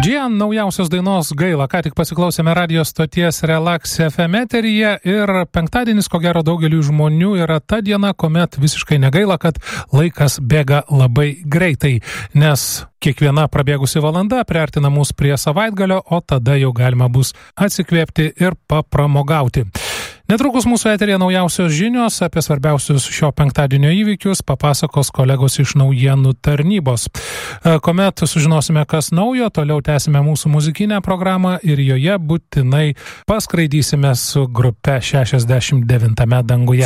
Gian naujausios dainos Gaila, ką tik pasiklausėme radio stoties Relax FM eteryje ir penktadienis, ko gero daugeliu žmonių, yra ta diena, kuomet visiškai negaila, kad laikas bėga labai greitai, nes kiekviena prabėgusi valanda priartina mus prie savaitgalio, o tada jau galima bus atsikvėpti ir papramogauti. Netrukus mūsų eterėje naujausios žinios apie svarbiausius šio penktadienio įvykius papasakos kolegos iš naujienų tarnybos. Kuomet sužinosime, kas naujo, toliau tęsime mūsų muzikinę programą ir joje būtinai paskraidysime su grupe 69 danguje.